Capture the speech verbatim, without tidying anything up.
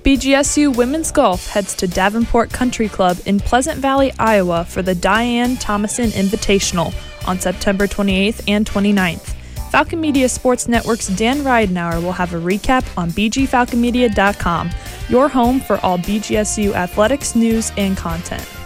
B G S U Women's Golf heads to Davenport Country Club in Pleasant Valley, Iowa for the Diane Thomason Invitational on September twenty-eighth and twenty-ninth. Falcon Media Sports Network's Dan Ridenauer will have a recap on b g falcon media dot com, your home for all B G S U athletics news and content.